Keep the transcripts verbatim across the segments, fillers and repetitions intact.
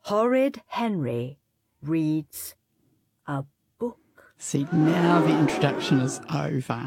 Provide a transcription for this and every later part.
Horrid Henry reads a book. See, now the introduction is over.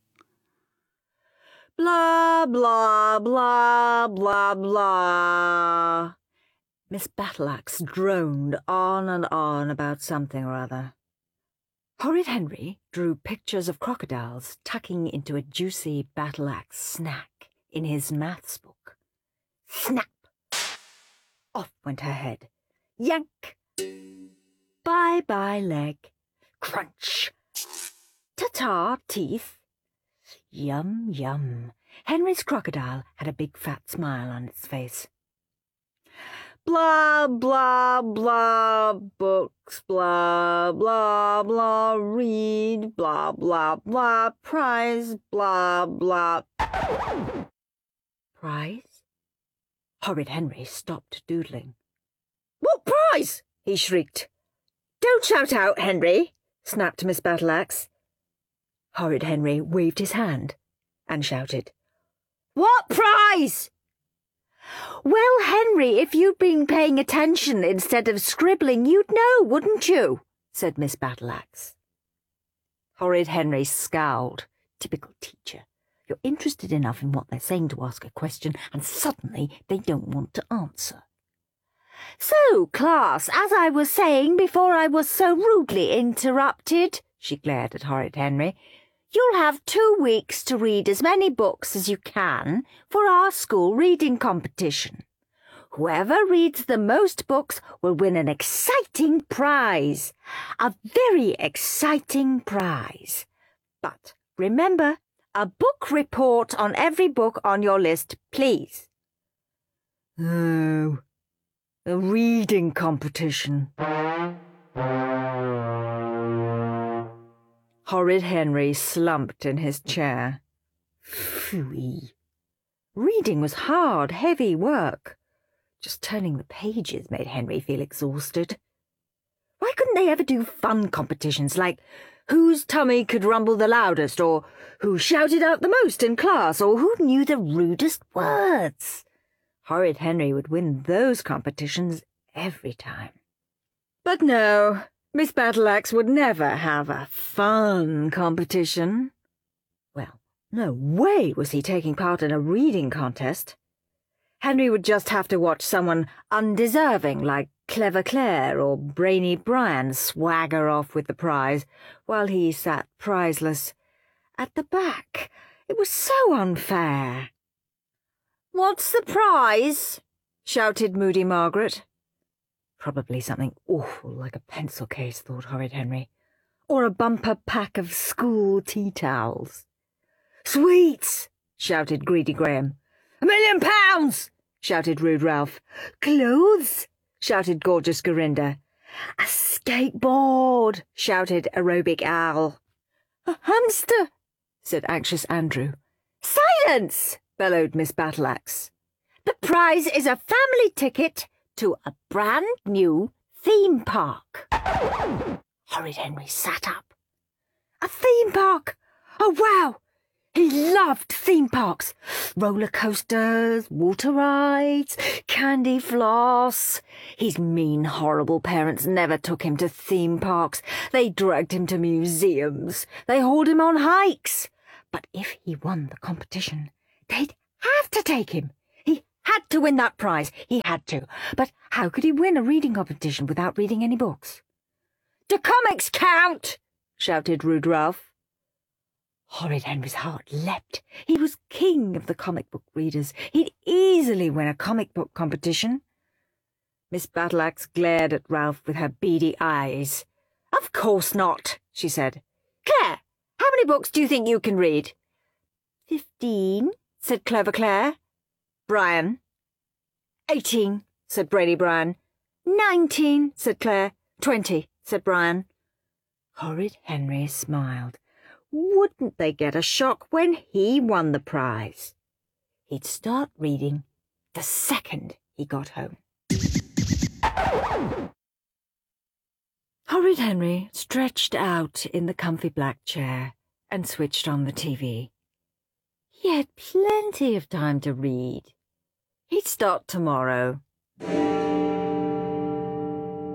Blah, blah, blah, blah, blah. Miss Battleaxe droned on and on about something or other. Horrid Henry drew pictures of crocodiles tucking into a juicy Battleaxe snack in his maths book. Snap! Off went her head. Yank! Bye-bye leg. Crunch! Ta-ta teeth. Yum, yum. Henry's crocodile had a big fat smile on its face. Blah, blah, blah, books, blah, blah, blah, read, blah, blah, blah, prize, blah, blah. Prize? Horrid Henry stopped doodling. What prize? He shrieked. Don't shout out, Henry, snapped Miss Battleaxe. Horrid Henry waved his hand and shouted, What prize? Well, Henry, if you'd been paying attention instead of scribbling, you'd know, wouldn't you? Said Miss Battleaxe. Horrid Henry scowled. Typical teacher. You're interested enough in what they're saying to ask a question, and suddenly they don't want to answer. So, class, as I was saying before I was so rudely interrupted, she glared at Horrid Henry, you'll have two weeks to read as many books as you can for our school reading competition. Whoever reads the most books will win an exciting prize. A very exciting prize. But remember, a book report on every book on your list, please. Oh, a reading competition. Horrid Henry slumped in his chair. Phooey. Reading was hard, heavy work. Just turning the pages made Henry feel exhausted. Why couldn't they ever do fun competitions like whose tummy could rumble the loudest, or who shouted out the most in class, or who knew the rudest words? Horrid Henry would win those competitions every time. But no, Miss Battleaxe would never have a fun competition. Well, no way was he taking part in a reading contest. Henry would just have to watch someone undeserving like Clever Claire or Brainy Brian swagger off with the prize, while he sat prizeless at the back. It was so unfair. "What's the prize?" shouted Moody Margaret. Probably something awful like a pencil case, thought Horrid Henry, or a bumper pack of school tea towels. "Sweets!" shouted Greedy Graham. "A million pounds!" shouted Rude Ralph. "Clothes!" shouted Gorgeous Gorinda. "A skateboard!" shouted Aerobic Al. "A hamster!" said Anxious Andrew. "Silence!" bellowed Miss Battleaxe. "The prize is a family ticket to a brand new theme park." Horrid Henry sat up. A theme park! Oh, wow! He loved theme parks. Roller coasters, water rides, candy floss. His mean, horrible parents never took him to theme parks. They dragged him to museums. They hauled him on hikes. But if he won the competition, they'd have to take him. He had to win that prize. He had to. But how could he win a reading competition without reading any books? "Do comics count?" shouted Rude Ralph. Horrid Henry's heart leapt. He was king of the comic book readers. He'd easily win a comic book competition. Miss Battleaxe glared at Ralph with her beady eyes. "Of course not," she said. "Claire, how many books do you think you can read?" "Fifteen," said Clever Claire. "Brian?" "Eighteen," said Brady Brian. "Nineteen," said Claire. "Twenty," said Brian. Horrid Henry smiled. Wouldn't they get a shock when he won the prize? He'd start reading the second he got home. Horrid Henry stretched out in the comfy black chair and switched on the T V. He had plenty of time to read. He'd start tomorrow. Horrid Henry sat up. A theme park! Oh, wow! He loved theme parks. Horrid Henry stretched out in the comfy black chair and switched on the T V. He had plenty of time to read. He'd start tomorrow. He'd start tomorrow. He had plenty of time to read.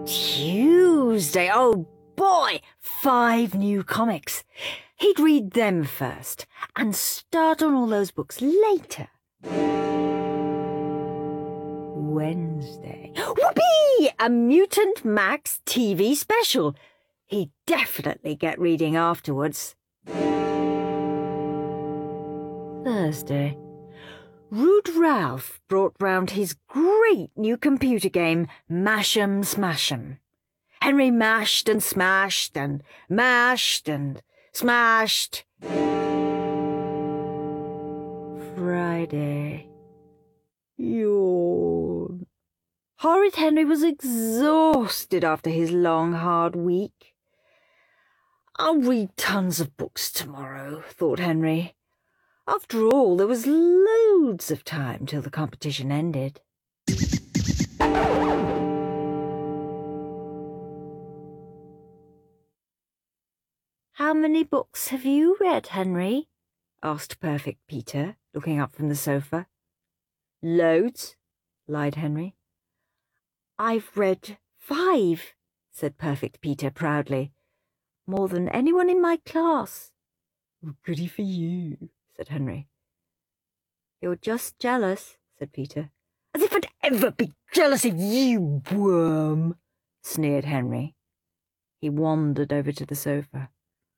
Tuesday, oh boy, five new comics. He'd read them first and start on all those books later. Wednesday, whoopee! A Mutant Max T V special. He'd definitely get reading afterwards. Thursday, Rude Ralph brought round his great new computer game, Mash'em Smash'em. Henry mashed and smashed and mashed and smashed. Friday. Yawn. Horrid Henry was exhausted after his long, hard week. I'll read tons of books tomorrow, thought Henry. After all, there was loads of time till the competition ended. How many books have you read, Henry? Asked Perfect Peter, looking up from the sofa. Loads, lied Henry. I've read five, said Perfect Peter proudly. More than anyone in my class. Goody for you, said Henry. You're just jealous, said Peter. As if I'd ever be jealous of you, worm, sneered Henry. He wandered over to the sofa.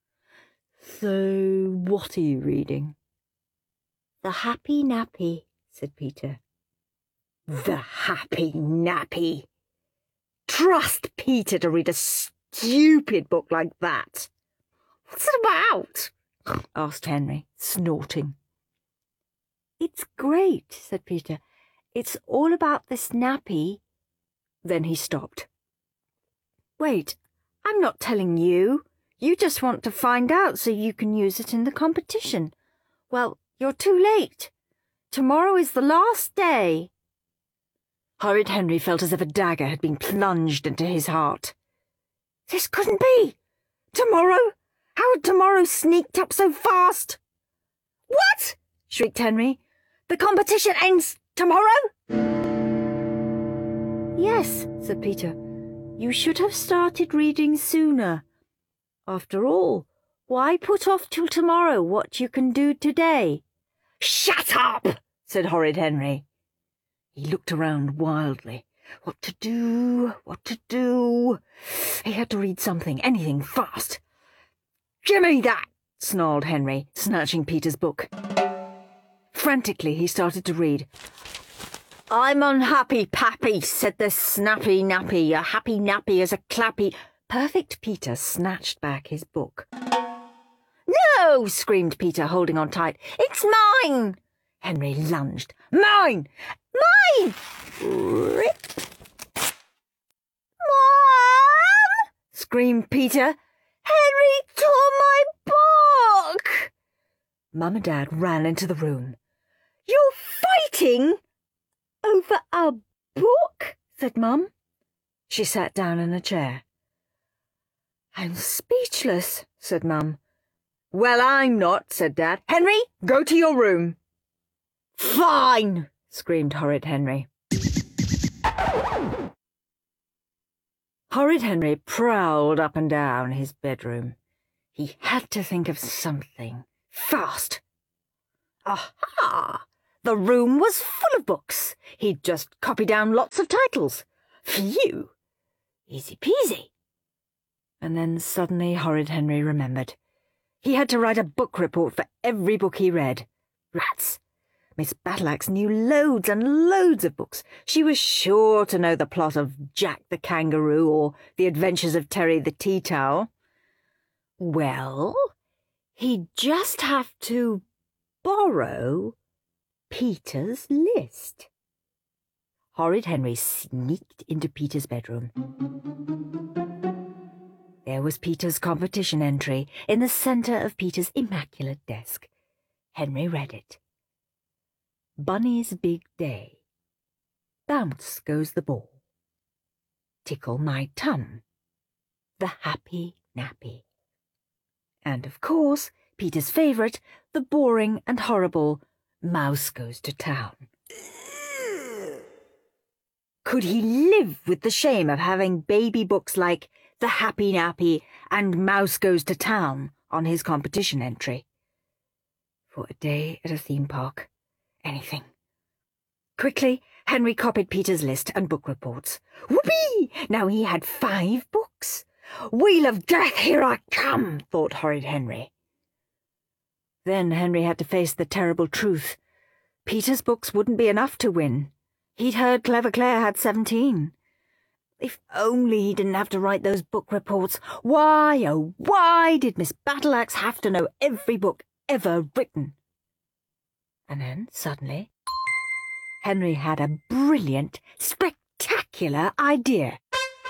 So, what are you reading? The Happy Nappy, said Peter. The Happy Nappy. Trust Peter to read a stupid book like that. What's it about? Asked Henry, snorting. It's great, said Peter. It's all about this nappy. Then he stopped. Wait, I'm not telling you. You just want to find out so you can use it in the competition. Well, you're too late. Tomorrow is the last day. Horrid Henry felt as if a dagger had been plunged into his heart. This couldn't be. Tomorrow? How had tomorrow sneaked up so fast? What? Shrieked Henry. The competition ends tomorrow? Yes, said Peter. You should have started reading sooner. After all, why put off till tomorrow what you can do today? Shut up, said Horrid Henry. He looked around wildly. What to do? What to do? He had to read something, anything, fast. Gimme that, snarled Henry, snatching Peter's book. Frantically, he started to read. I'm unhappy, Pappy, said the snappy nappy. A happy nappy is a clappy. Perfect Peter snatched back his book. No, screamed Peter, holding on tight. It's mine. Henry lunged. Mine! Mine! Rip. Mom! Screamed Peter. Henry tore my book! Mum and Dad ran into the room. You're fighting over a book? Said Mum. She sat down in a chair. I'm speechless, said Mum. Well, I'm not, said Dad. Henry, go to your room. Fine, screamed Horrid Henry. Horrid Henry prowled up and down his bedroom. He had to think of something. Fast. Aha! The room was full of books. He'd just copied down lots of titles. Phew! Easy peasy. And then suddenly Horrid Henry remembered. He had to write a book report for every book he read. Rats! Miss Battleaxe knew loads and loads of books. She was sure to know the plot of Jack the Kangaroo or The Adventures of Terry the Tea Towel. Well, he'd just have to borrow Peter's list. Horrid Henry sneaked into Peter's bedroom. There was Peter's competition entry in the centre of Peter's immaculate desk. Henry read it. Bunny's big day. Bounce goes the ball. Tickle my tum. The happy nappy. And, of course, Peter's favourite, the boring and horrible Mouse Goes to Town. Could he live with the shame of having baby books like The Happy Nappy and Mouse Goes to Town on his competition entry? For a day at a theme park. Anything. Quickly, Henry copied Peter's list and book reports. Whoopee! Now he had five books. Wheel of Death, here I come, thought horrid Henry. Then Henry had to face the terrible truth. Peter's books wouldn't be enough to win. He'd heard Clever Claire had seventeen. If only he didn't have to write those book reports. Why, oh, why did Miss Battleaxe have to know every book ever written? And then, suddenly, Henry had a brilliant, spectacular idea.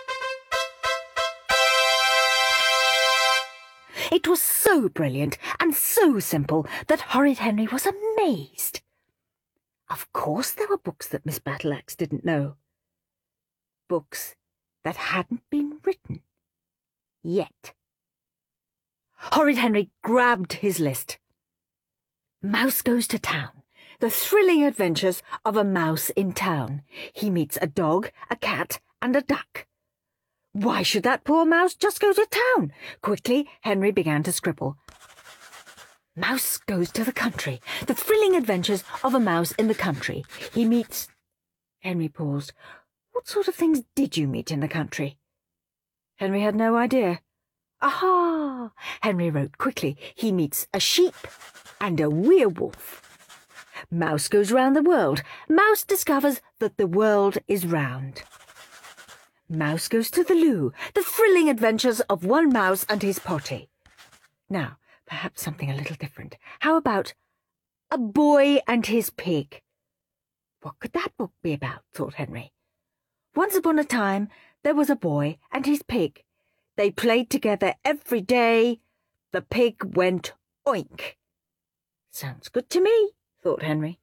It was so brilliant and so simple that horrid Henry was amazed. Of course there were books that Miss Battleaxe didn't know. Books that hadn't been written. Yet. Horrid Henry grabbed his list. Mouse Goes to Town. The thrilling adventures of a mouse in town. He meets a dog, a cat, and a duck. Why should that poor mouse just go to town? Quickly, Henry began to scribble. Mouse Goes to the Country. The thrilling adventures of a mouse in the country. He meets... Henry paused. What sort of things did you meet in the country? Henry had no idea. Aha! Henry wrote quickly. He meets a sheep and a werewolf. Mouse goes round the world. Mouse discovers that the world is round. Mouse Goes to the loo. The thrilling adventures of one mouse and his potty. Now, perhaps something a little different. How about A Boy and His Pig? What could that book be about, thought Henry. Once upon a time, there was a boy and his pig. They played together every day. The pig went oink. Sounds good to me, thought Henry.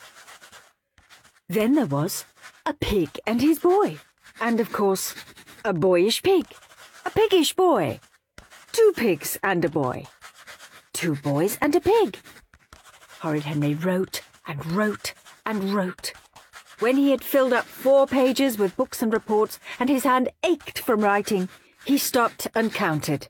Then there was A Pig and His Boy. And, of course, a boyish pig. A piggish boy. Two pigs and a boy. Two boys and a pig. Horrid Henry wrote and wrote and wrote. When he had filled up four pages with books and reports, and his hand ached from writing, he stopped and counted.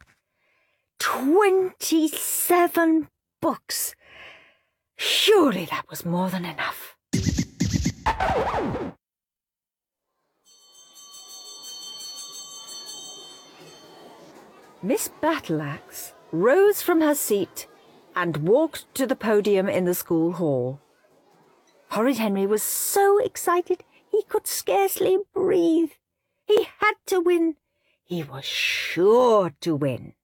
Twenty-seven books. Surely that was more than enough. Miss Battleaxe rose from her seat and walked to the podium in the school hall. Horrid Henry was so excited he could scarcely breathe. He had to win. He was sure to win.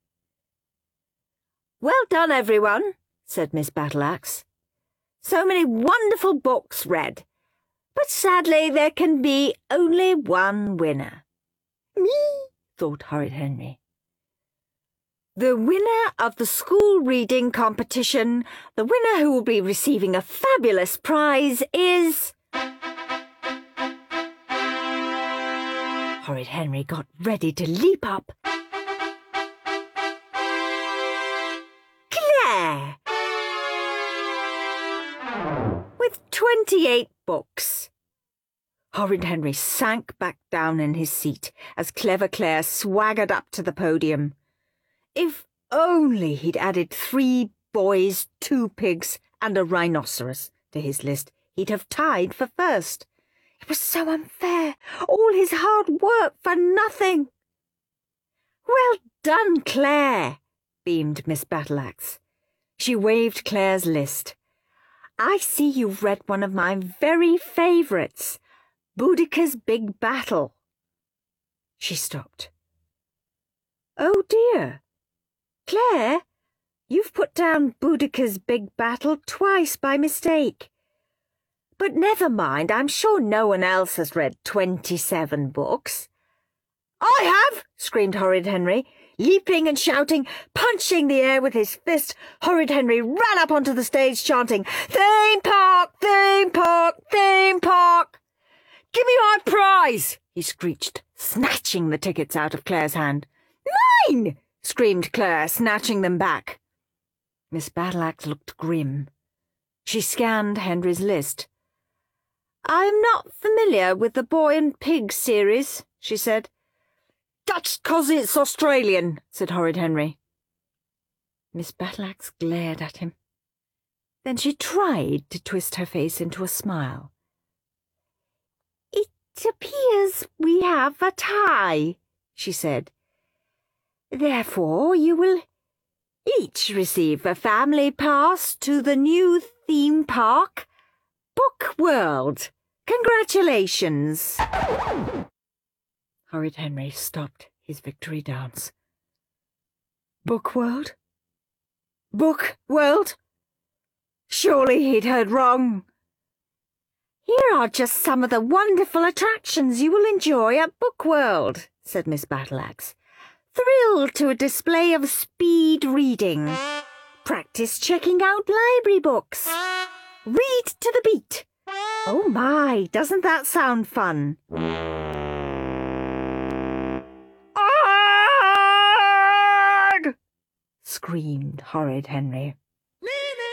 Well done, everyone, said Miss Battleaxe. So many wonderful books read. But sadly there can be only one winner. Me, thought Horrid Henry. The winner of the school reading competition, the winner who will be receiving a fabulous prize is... Horrid Henry got ready to leap up. Claire! With twenty-eight books. Horrid Henry sank back down in his seat as Clever Claire swaggered up to the podium. If only he'd added three boys, two pigs, and a rhinoceros to his list, he'd have tied for first. It was so unfair, all his hard work for nothing. Well done, Claire, beamed Miss Battleaxe. She waved Claire's list. I see you've read one of my very favourites, Boudicca's Big Battle. She stopped. Oh dear. Claire, you've put down Boudicca's Big Battle twice by mistake. But never mind, I'm sure no one else has read twenty-seven books. I have, screamed Horrid Henry. Leaping and shouting, punching the air with his fist, Horrid Henry ran up onto the stage chanting, Theme Park, Theme Park, Theme Park. Give me my prize, he screeched, snatching the tickets out of Claire's hand. Mine! Screamed Claire, snatching them back. Miss Battleaxe looked grim. She scanned Henry's list. I'm not familiar with the Boy and Pig series, she said. That's 'cause it's Australian, said Horrid Henry. Miss Battleaxe glared at him. Then she tried to twist her face into a smile. It appears we have a tie, she said. Therefore you will each receive a family pass to the new theme park, Book World. Congratulations. Horrid Henry stopped his victory dance. Book World? Book World? Surely he'd heard wrong. Here are just some of the wonderful attractions you will enjoy at Book World, said Miss Battleaxe. Thrilled to a display of speed reading. Practice checking out library books. Read to the beat. Oh my, doesn't that sound fun? Arg! Screamed Horrid Henry.